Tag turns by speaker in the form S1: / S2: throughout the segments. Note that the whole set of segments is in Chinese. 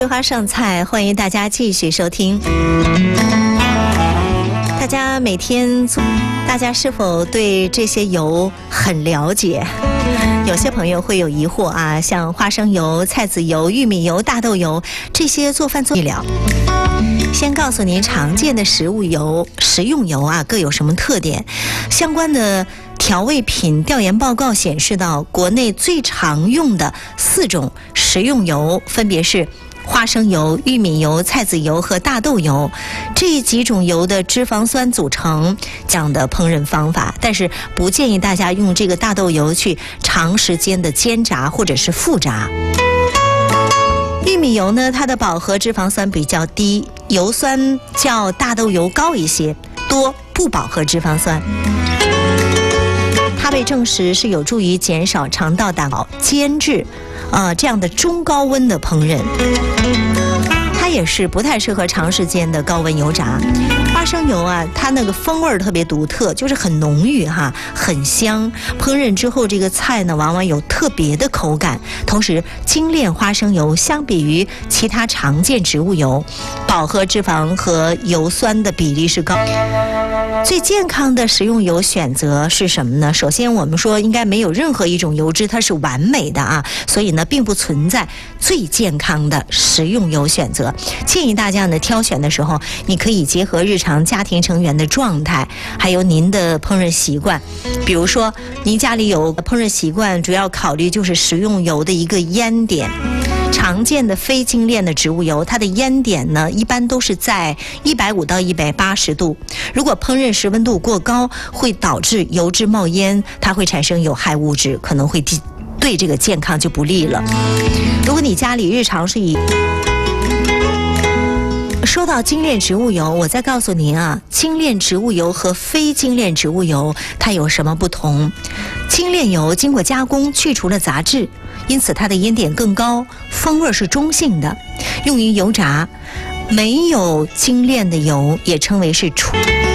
S1: 桂花上菜，欢迎大家继续收听。大家每天，大家是否对这些油很了解？有些朋友会有疑惑啊，像花生油、菜籽油、玉米油、大豆油这些做饭做不了。先告诉您常见的食用油啊各有什么特点。相关的调味品调研报告显示到，国内最常用的4种食用油分别是花生油、玉米油、菜籽油和大豆油。这几种油的脂肪酸组成这样的烹饪方法，但是不建议大家用这个大豆油去长时间的煎炸或者是复炸。玉米油呢，它的饱和脂肪酸比较低，油酸较大豆油高一些，多不饱和脂肪酸。它被证实是有助于减少肠道胆固醇、煎制这样的中高温的烹饪。它也是不太适合长时间的高温油炸。花生油啊，它那个风味特别独特，就是很浓郁哈，很香。烹饪之后，这个菜呢往往有特别的口感。同时，精炼花生油相比于其他常见植物油，饱和脂肪和油酸的比例是高。最健康的食用油选择是什么呢？首先，我们说应该没有任何一种油脂它是完美的啊，所以呢，并不存在最健康的食用油选择。建议大家呢挑选的时候，你可以结合日常家庭成员的状态，还有您的烹饪习惯。比如说，您家里有烹饪习惯，主要考虑就是食用油的一个烟点。常见的非精炼的植物油，它的烟点呢一般都是在150到180度。如果烹饪时温度过高，会导致油脂冒烟，它会产生有害物质，可能会对这个健康就不利了。如果你家里日常是以说到精炼植物油，我再告诉您啊，精炼植物油和非精炼植物油它有什么不同？精炼油经过加工去除了杂质，因此它的烟点更高，风味是中性的，用于油炸。没有精炼的油也称为是纯。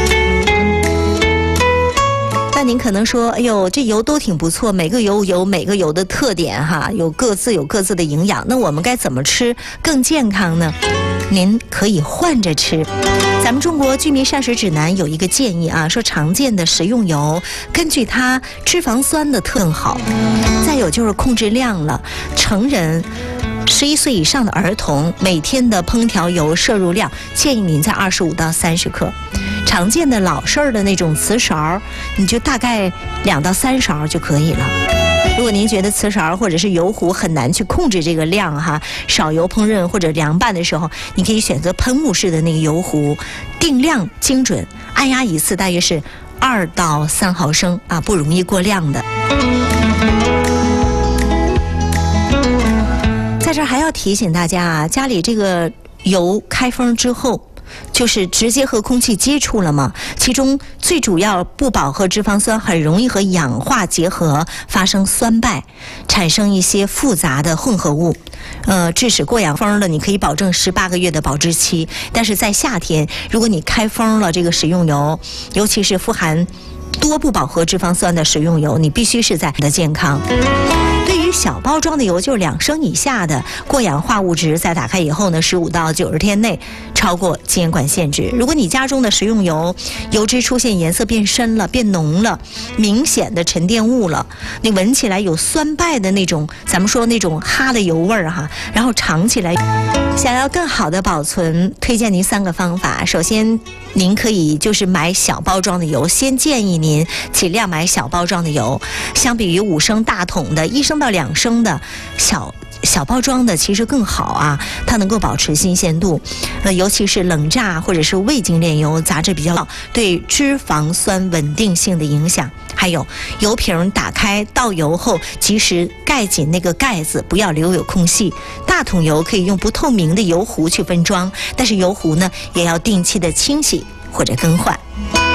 S1: 但您可能说，哎呦，这油都挺不错，每个油有每个油的特点哈，有各自的营养。那我们该怎么吃更健康呢？您可以换着吃。咱们中国居民膳食指南有一个建议啊，说常见的食用油根据它脂肪酸的特性好。再有就是控制量了，成人11岁以上的儿童每天的烹调油摄入量建议您在25到30克。常见的老式的那种瓷勺，你就大概2到3勺就可以了。如果您觉得瓷勺或者是油壶很难去控制这个量哈，少油烹饪或者凉拌的时候，你可以选择喷雾式的那个油壶，定量精准，按压一次大约是2到3毫升啊，不容易过量的。在这儿还要提醒大家啊，家里这个油开封之后，就是直接和空气接触了嘛，其中最主要不饱和脂肪酸很容易和氧化结合，发生酸败，产生一些复杂的混合物，致使过氧封了，你可以保证18个月的保质期。但是在夏天，如果你开封了这个食用油，尤其是富含多不饱和脂肪酸的食用油，你必须是在的健康。对于小包装的油，就是2升以下的过氧化物质，在打开以后呢，15到90天内超过监管限制。如果你家中的食用油油脂出现颜色变深了、变浓了、明显的沉淀物了，你闻起来有酸败的那种，咱们说那种哈的油味儿哈，然后尝起来，想要更好的保存，推荐您3个方法。首先，您可以就是买小包装的油，先建议您尽量买小包装的油，相比于5升大桶的1升到2升的小包装的其实更好啊，它能够保持新鲜度。尤其是冷榨或者是未精炼油，杂质比较老，对脂肪酸稳定性的影响。还有油瓶打开倒油后，及时盖紧那个盖子，不要留有空隙。大桶油可以用不透明的油壶去分装，但是油壶呢也要定期的清洗或者更换。